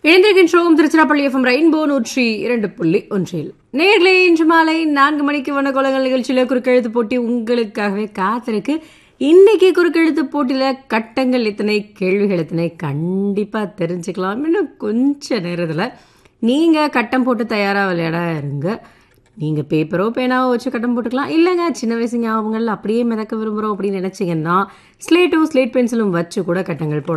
இணைந்திருக்கின்றோம் Tiruchirappalli FM rainbow 102.1. நேர்களே, இன்று மாலை 4 மணிக்கு வண்ணக்கோலங்கள் நிகழ்ச்சியில குறுக்கெழுத்து போட்டி உங்களுக்காகவே காத்திருக்கு. இன்னைக்கு குறுக்கெழுத்து போட்டியில கட்டங்கள் எத்தனை, கேள்விகள் எத்தனை கண்டிப்பா தெரிஞ்சுக்கலாம். இன்னும் கொஞ்ச நேரத்துல நீங்க கட்டம் போட்டு தயாரா விளையாட இருங்க. நீங்க பேப்பரோ பேனாவோ வச்சு கட்டம் போட்டுக்கலாம். இல்லைங்க, சின்ன வயசு ஞாபகங்கள் அப்படியே மிதக்க விரும்புகிறோம் அப்படின்னு நினைச்சீங்கன்னா ஸ்லேட்டும் ஸ்லேட் பென்சிலும் வச்சு கூட கட்டங்கள் போடலாம்.